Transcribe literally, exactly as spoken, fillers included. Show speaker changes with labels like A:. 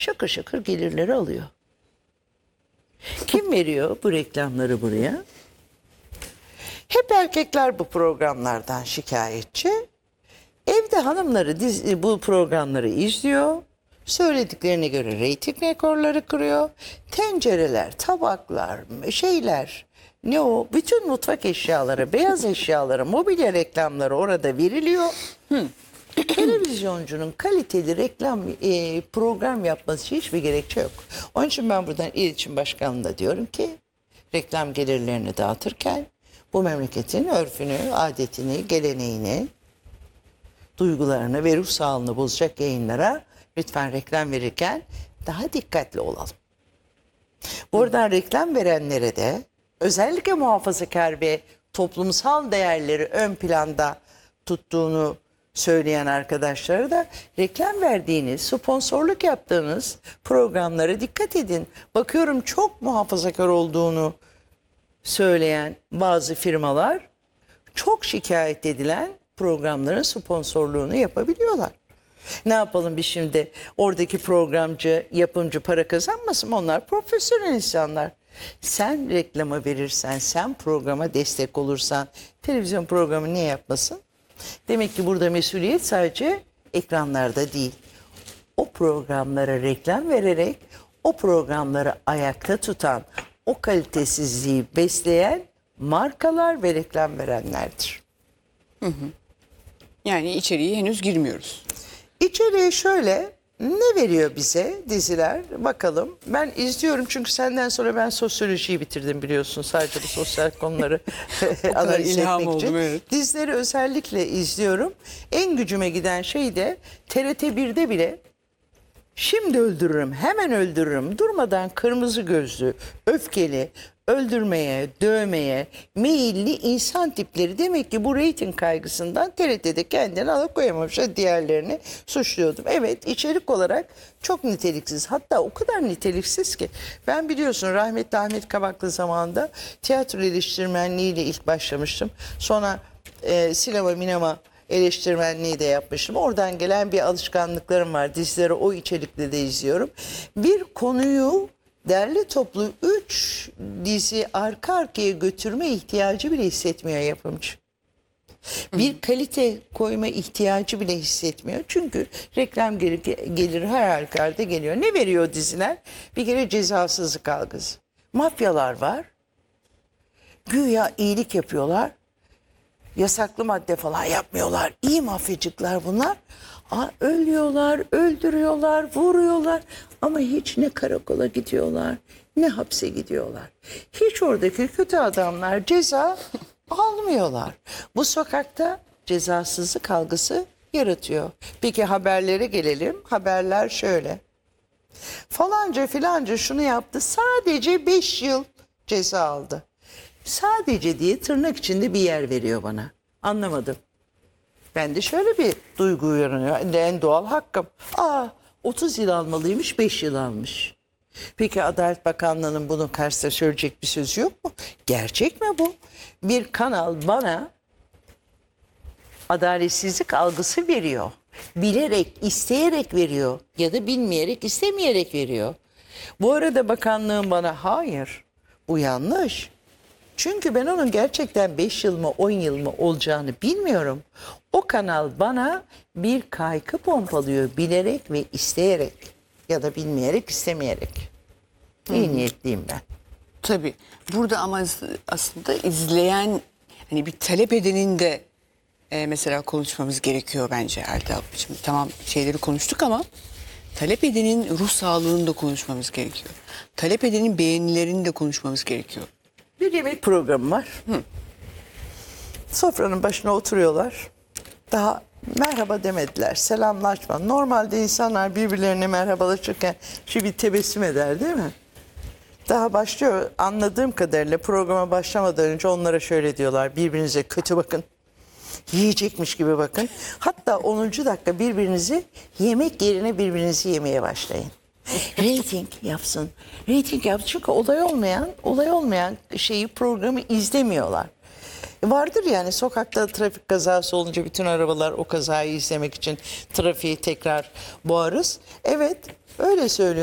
A: şakır şakır gelirleri alıyor. Kim veriyor bu reklamları buraya? Hep erkekler bu programlardan şikayetçi. Evde hanımları dizi, bu programları izliyor. Söylediklerine göre reyting rekorları kırıyor. Tencereler, tabaklar, şeyler, ne o? Bütün mutfak eşyaları, beyaz eşyaları, mobilya reklamları orada veriliyor. Hı. Televizyoncunun kaliteli reklam e, program yapması için hiçbir gerekçe yok. Onun için ben buradan İletişim Başkanlığı'na diyorum ki reklam gelirlerini dağıtırken bu memleketin örfünü, adetini, geleneğini, duygularını ve ruh sağlığını bozacak yayınlara lütfen reklam verirken daha dikkatli olalım. Buradan reklam verenlere de özellikle muhafazakar ve toplumsal değerleri ön planda tuttuğunu söyleyen arkadaşlara da reklam verdiğiniz, sponsorluk yaptığınız programlara dikkat edin. Bakıyorum çok muhafazakar olduğunu söyleyen bazı firmalar çok şikayet edilen programların sponsorluğunu yapabiliyorlar. Ne yapalım biz şimdi oradaki programcı, yapımcı para kazanmasın mı? Onlar profesyonel insanlar. Sen reklama verirsen, sen programa destek olursan televizyon programı niye yapmasın? Demek ki burada mesuliyet sadece ekranlarda değil. O programlara reklam vererek o programları ayakta tutan, o kalitesizliği besleyen markalar ve reklam verenlerdir.
B: Hı hı. Yani içeriye henüz girmiyoruz.
A: İçeriye şöyle ne veriyor bize diziler bakalım. Ben izliyorum çünkü senden sonra ben sosyolojiyi bitirdim biliyorsun. Sadece bu sosyal konuları analiz
B: ilham
A: etmek için.
B: oldum, evet.
A: Dizileri özellikle izliyorum. En gücüme giden şey de T R T bir'de bile şimdi öldürürüm, hemen öldürürüm. Durmadan kırmızı gözlü, öfkeli, öldürmeye, dövmeye meyilli insan tipleri. Demek ki bu reyting kaygısından T R T'de kendini alıkoyamamış. Diğerlerini suçluyordum. Evet, içerik olarak çok niteliksiz. Hatta o kadar niteliksiz ki. Ben biliyorsun rahmetli Ahmet Kabaklı zamanında tiyatro eleştirmenliğiyle ilk başlamıştım. Sonra e, sinema minema eleştirmenliği de yapmıştım. Oradan gelen bir alışkanlıklarım var. Dizileri o içerikle de izliyorum. Bir konuyu derli toplu üç dizi arka arkaya götürme ihtiyacı bile hissetmiyor yapımcı. Bir kalite koyma ihtiyacı bile hissetmiyor. Çünkü reklam gelir, gelir her halükarda geliyor. Ne veriyor diziler? Bir kere cezasızlık algısı. Mafyalar var. Güya iyilik yapıyorlar. Yasaklı madde falan yapmıyorlar. İyi mafyacıklar bunlar. Aa, ölüyorlar, öldürüyorlar, vuruyorlar. Ama hiç ne karakola gidiyorlar, ne hapse gidiyorlar. Hiç oradaki kötü adamlar ceza almıyorlar. Bu sokakta cezasızlık algısı yaratıyor. Peki haberlere gelelim. Haberler şöyle. Falanca filanca şunu yaptı. Sadece beş yıl ceza aldı. Sadece diye tırnak içinde bir yer veriyor bana. Anlamadım. Ben de şöyle bir duygu uyanıyor. En doğal hakkım. Aa, otuz yıl almalıymış, beş yıl almış. Peki Adalet Bakanlığı'nın bunun karşısında söyleyecek bir sözü yok mu? Gerçek mi bu? Bir kanal bana adaletsizlik algısı veriyor. Bilerek, isteyerek veriyor. Ya da bilmeyerek, istemeyerek veriyor. Bu arada bakanlığın bana hayır, bu yanlış. Çünkü ben onun gerçekten beş yıl mı on yıl mı olacağını bilmiyorum. O kanal bana bir kaygı pompalıyor bilerek ve isteyerek ya da bilmeyerek istemeyerek. İyi Hı-hı. niyetliyim ben.
B: Tabii burada ama aslında izleyen hani bir talep edenin de e, mesela konuşmamız gerekiyor bence Erdal. Şimdi tamam şeyleri konuştuk ama talep edenin ruh sağlığını da konuşmamız gerekiyor. Talep edenin beğenilerini de konuşmamız gerekiyor.
A: Bir yemek programı var. Hı. Sofranın başına oturuyorlar. Daha merhaba demediler, selamlaşma. Normalde insanlar birbirlerine merhabalaşırken şu bir tebessüm eder değil mi? Daha başlıyor anladığım kadarıyla programa başlamadan önce onlara şöyle diyorlar. Birbirinize kötü bakın. Yiyecekmiş gibi bakın. Hatta onuncu dakika birbirinizi yemek yerine birbirinizi yemeye başlayın. Rating yapsın. Rating yapsın. Çünkü olay olmayan, olay olmayan şeyi programı izlemiyorlar. Vardır yani, sokakta trafik kazası olunca bütün arabalar o kazayı izlemek için trafiği tekrar boğarız. Evet, öyle söylüyorum.